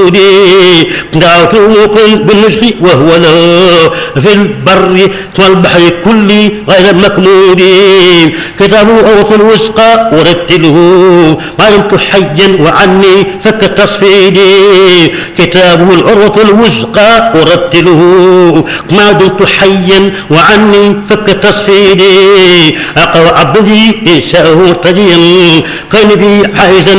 جودي دعوته بالنجح وهو له في البر والبحر كل غير مكمود كتابه أوط الوثقى ورتله ما دمت حيا وعني فك تصفيدي كتابه العروة الوثقى ورتله ما دمت حيا وعني فك تصفيدي أقوى عبدي إنشاءه مرتجيا كان بي حائزا